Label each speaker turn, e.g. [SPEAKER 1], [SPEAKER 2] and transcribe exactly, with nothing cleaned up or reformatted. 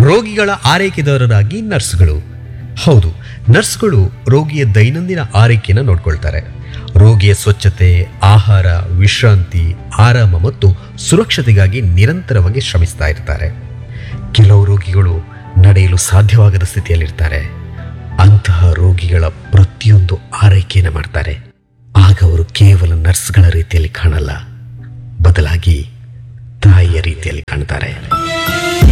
[SPEAKER 1] ರೋಗಿಗಳ ಆರೈಕೆದಾರರಾಗಿ ನರ್ಸ್ಗಳು. ಹೌದು, ನರ್ಸ್ಗಳು ರೋಗಿಯ ದೈನಂದಿನ ಆರೈಕೆಯನ್ನು ನೋಡ್ಕೊಳ್ತಾರೆ. ರೋಗಿಯ ಸ್ವಚ್ಛತೆ, ಆಹಾರ, ವಿಶ್ರಾಂತಿ, ಆರಾಮ ಮತ್ತು ಸುರಕ್ಷತೆಗಾಗಿ ನಿರಂತರವಾಗಿ ಶ್ರಮಿಸ್ತಾ ಇರ್ತಾರೆ. ಕೆಲವು ರೋಗಿಗಳು ನಡೆಯಲು ಸಾಧ್ಯವಾಗದ ಸ್ಥಿತಿಯಲ್ಲಿರ್ತಾರೆ. ಅಂತಹ ರೋಗಿಗಳ ಪ್ರತಿಯೊಂದು ಆರೈಕೆಯನ್ನು ಮಾಡ್ತಾರೆ. ಆಗ ಅವರು ಕೇವಲ ನರ್ಸ್ಗಳ ರೀತಿಯಲ್ಲಿ ಕಾಣಲ್ಲ, ಬದಲಾಗಿ ತಾಯಿಯ ರೀತಿಯಲ್ಲಿ ಕಾಣ್ತಾರೆ.